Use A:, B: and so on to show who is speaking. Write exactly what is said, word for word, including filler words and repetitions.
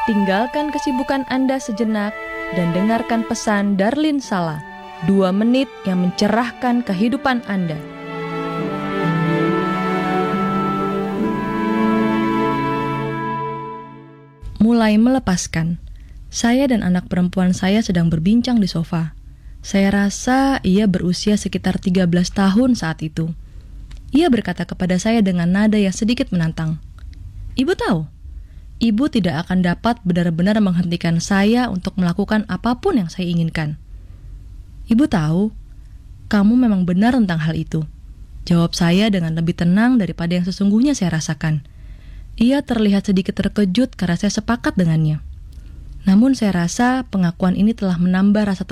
A: tinggalkan kesibukan Anda sejenak dan dengarkan pesan Darlin Sala, dua menit yang mencerahkan kehidupan Anda. Mulai melepaskan. Saya dan anak perempuan saya sedang berbincang di sofa. Saya rasa ia berusia sekitar tiga belas tahun saat itu. Ia berkata kepada saya dengan nada yang sedikit menantang. Ibu tahu, Ibu tidak akan dapat benar-benar menghentikan saya untuk melakukan apapun yang saya inginkan. Ibu tahu, kamu memang benar tentang hal itu. Jawab saya dengan lebih tenang daripada yang sesungguhnya saya rasakan. Ia terlihat sedikit terkejut karena saya sepakat dengannya. Namun saya rasa pengakuan ini telah menambah rasa